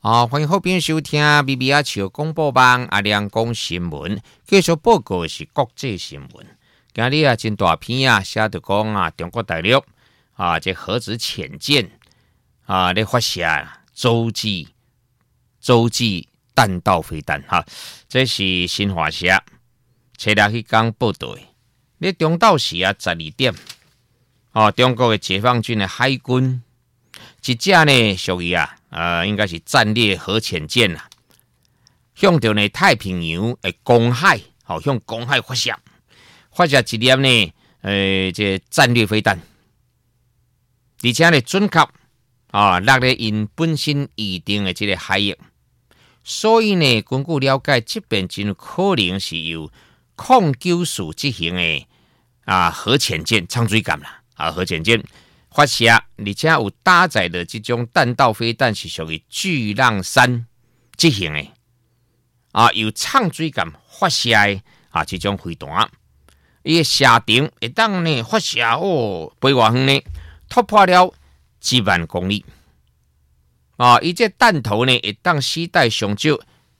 欢迎好朋友收听 BBR 潮广播网阿亮讲新闻，继续报告的是国际新闻。今日啊，真大篇啊，写着讲啊，中国大陆啊，这核子潜舰啊，咧发射洲际弹道飞弹哈，这是新华社前日去讲报道的。咧中昼时啊，12点，中国的解放军的海军一架呢，属于应该是战略核潜舰啦，向着呢太平洋的公海，向公海发射一粒呢，这战略飞弹，而且呢准确落咧因本身预定的这个海域，所以呢，根据了解，这边真有可能是由控九式执行的核潜舰唱水舰啦，核潜舰发射，而且有搭载的这种弹道飞弹是属于巨浪3执行的由唱水舰发射的这种飞弹，伊的射程会当呢发射飞偌远呢，突破了1万公里伊这弹头呢会当携带上少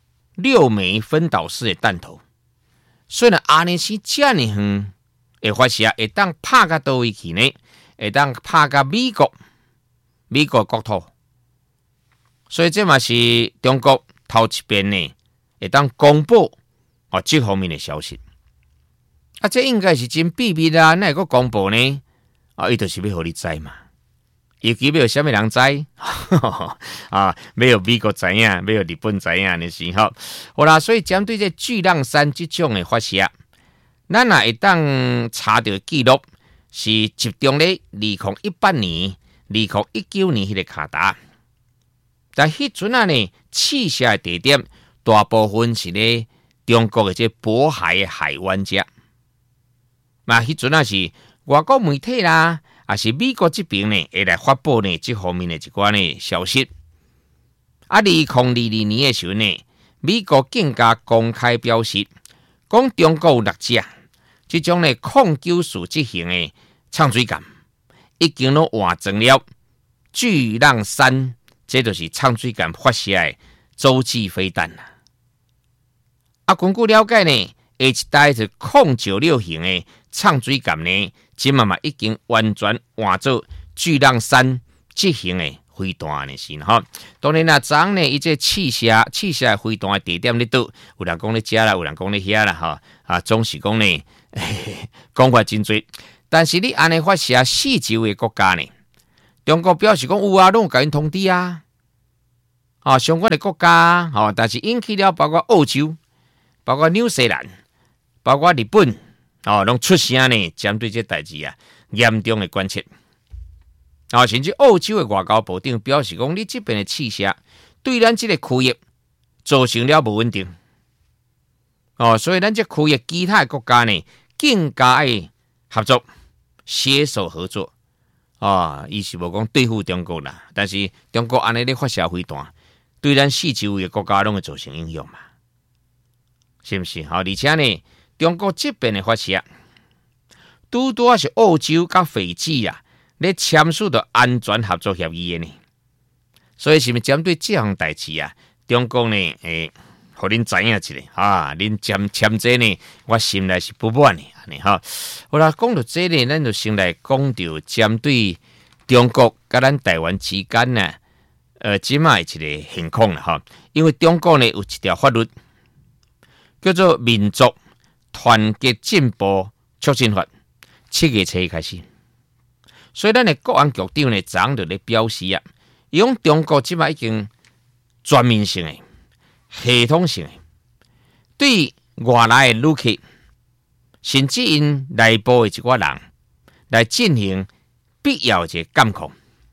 6枚分导式的弹头，所以呢，安尼是这么远的发射，会当拍到倒位去呢？会当拍到美国国土，所以这嘛是中国头一遍呢，会当公布这方面的消息。这应该是真秘密啦，哪会个公布呢？伊就是要互你知嘛。尤其要有啥物人知要有美国知影，要有日本知影的时候，好啦，所以针对这巨浪3这种的发射，咱也会当查到记录是集中咧2018年、2019年迄个卡达，但迄阵呢，试射的地点大部分是咧中国的这渤海的海湾遮，迄阵是外国媒体啦。是美国这边呢，会来发布呢这方面的一寡呢消息。2022年的时候呢，美国更加公开表示，讲中国有6架这种呢控九式执行的唱水舰，已经都完成了巨浪3，这就是唱水舰发射的洲际飞弹啦。根据了解呢，下一代是控96型的唱水舰呢。即嘛已经完全换做巨浪3执行的飞弹的是哈。当然啦，昨呢，伊这试射飞弹的地点咧倒，有人讲咧遮啦，有人讲咧遐啦总是讲呢，讲法真多。但是你安尼发射4周的国家呢，中国表示讲有拢有甲因通知相关的国家但是引起了包括澳洲、包括纽西兰、包括日本。拢出声呢，针对这代志严重的关切。甚至澳洲的外交部长表示讲，你这边的试射对咱这个区域造成了不稳定。所以咱这区域其他的国家呢，更加要合作，携手合作。意思无讲对付中国啦，但是中国安尼咧发射飞弹，对咱4周围的国家拢会造成影响嘛？是不是？而且呢？中国这边的发射，拄是澳洲甲斐济咧签署的安全合作协议的呢，所以是咪针对这项代志中国呢，互恁知影一下恁签这呢，我心内是不满的安尼哈。好啦，讲到这呢，咱就先来讲到针对中国甲咱台湾之间呢，即卖一个情况啦因为中国呢有一条法律叫做民族团结进步促进法，7月7日开始，所以咱的国安局长呢，昨日咧表示伊讲中国即摆已经全面性的、系统性的对外来的旅客，甚至因内部的一寡人来进行必要的监控。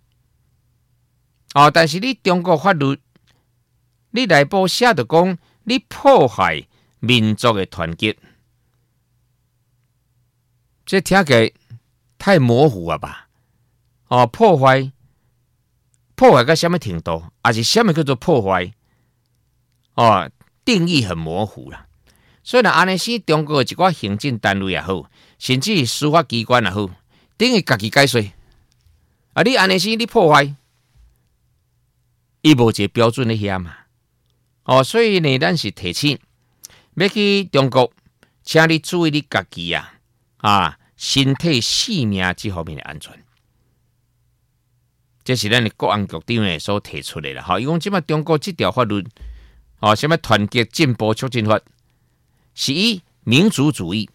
但是你中国法律，你内部写着讲，你破坏民族的团结。这听起来太模糊了吧？破坏到什么程度？还是什么叫做破坏？定义很模糊啦。所以呢，安尼是中国的一寡行政单位也好，甚至司法机关也好，等于家己解说。你安尼是你破坏， 伊无一个标准的遐嘛。所以呢，咱是提醒要去中国，请你注意你家己身体性命这方面的安全。这是咱的国安局长呢所提出的啦。伊讲即摆中国这条法律，什么团结进步促进法，是以民族主义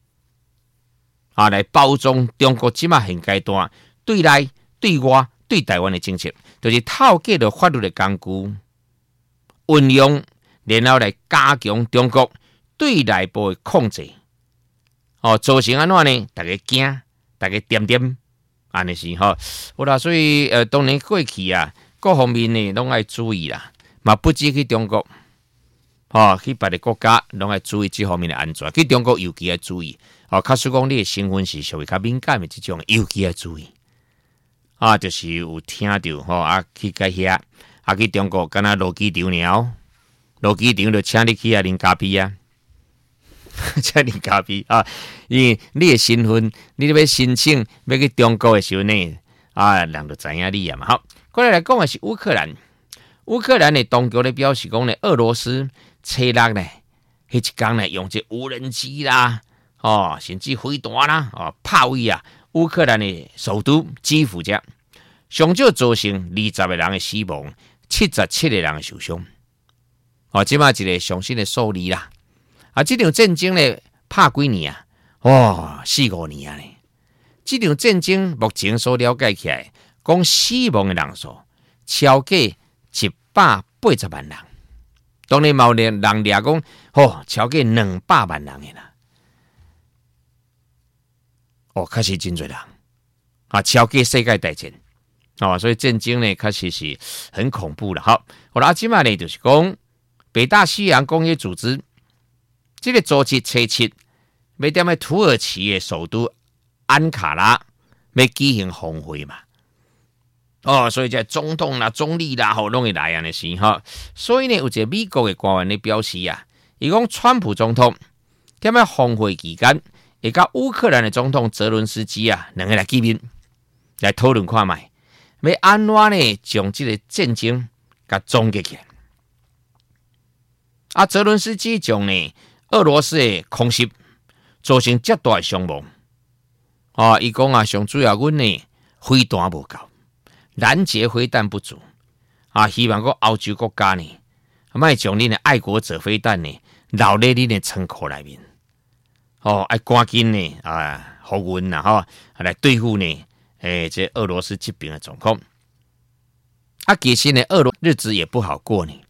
来包装中国即摆现阶段对内、对外、对台湾的政策，就是透过了法律的工具，运用然后来加强中国对内部的控制。造成安怎呢？大家惊，大家点点，安尼是好啦。所以当然过去各方面呢拢爱注意啦，嘛不止去中国，去别的国家拢爱注意这方面的安全。去中国尤其要注意，假使讲你的身份是属于较敏感的这种，尤其要注意。就是有听到去个遐，去中国敢若落机场了，落机场就请你去啉咖啡啊。请啉咖啡因为你的身份，你要申请要去中国的时候呢，人就知影你嘛。好，过来讲的是乌克兰。乌克兰的当局咧表示讲呢，俄罗斯初六呢，迄一天呢，用这无人机啦，甚至飞弹啦，炮位乌克兰的首都基辅遮，上少造成20个人的死亡，77个人的受伤。即嘛一个上新的数字啦。这场战争呢，拍几年4-5年呢。这场战争目前所了解起来，讲死亡的人数超过180万人。当然，有人讲超过200万人的啦。确实真多人超过世界大战。所以战争呢，确实是很恐怖了。好，现在呢就是讲北大西洋工业组织。这个组织初7要踮土耳其的首都安卡拉要举行峰会嘛？所以这总统啦、总理啦，拢会来的是所以呢，有一个美国的官员咧表示伊讲川普总统踮峰会期间，会甲乌克兰的总统泽伦斯基两个来见面，来讨论看卖，要安怎呢将这个战争甲终结起来。泽伦斯基将呢？俄罗斯的空袭造成极大的伤亡。伊讲上主要阮呢飞弹无够，拦截飞弹不足。希望个欧洲国家呢，莫将恁的爱国者飞弹呢留在恁的仓库内面。要赶紧呢互阮来对付呢这俄罗斯这边的状况。其实呢，日子也不好过呢。